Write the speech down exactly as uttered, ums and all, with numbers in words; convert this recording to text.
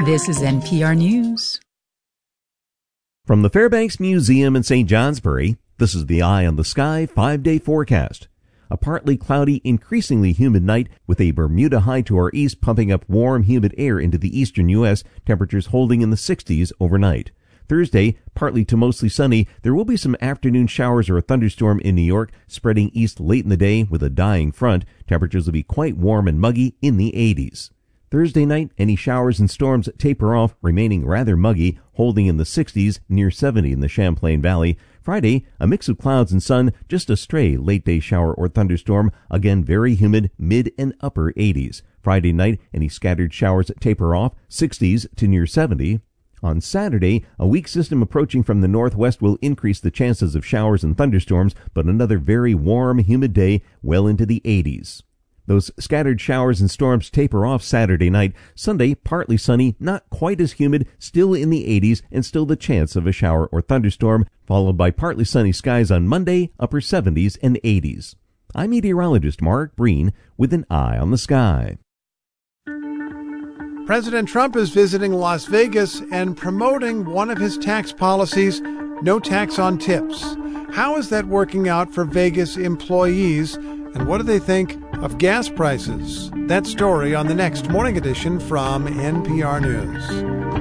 This is N P R News. From the Fairbanks Museum in Saint Johnsbury, this is the Eye on the Sky five-day forecast. A partly cloudy, increasingly humid night with a Bermuda high to our east pumping up warm, humid air into the eastern U S, temperatures holding in the sixties overnight. Thursday, partly to mostly sunny. There will be some afternoon showers or a thunderstorm in New York, spreading east late in the day with a dying front. Temperatures will be quite warm and muggy in the eighties. Thursday night, any showers and storms taper off, remaining rather muggy, holding in the sixties, near seventy in the Champlain Valley. Friday, a mix of clouds and sun, just a stray late-day shower or thunderstorm, again very humid, mid and upper eighties. Friday night, any scattered showers taper off, sixties to near seventy. On Saturday, a weak system approaching from the northwest will increase the chances of showers and thunderstorms, but another very warm, humid day well into the eighties. Those scattered showers and storms taper off Saturday night. Sunday, partly sunny, not quite as humid, still in the eighties, and still the chance of a shower or thunderstorm, followed by partly sunny skies on Monday, upper seventies and eighties. I'm meteorologist Mark Breen with an Eye on the Sky. President Trump is visiting Las Vegas and promoting one of his tax policies, no tax on tips. How is that working out for Vegas employees, and what do they think of gas prices? That story on the next Morning Edition from N P R News.